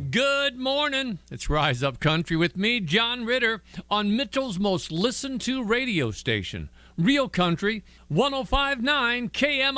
Good morning. It's Rise Up Country with me, John Ritter, on Mitchell's most listened to radio station, Real Country 105.9 KM.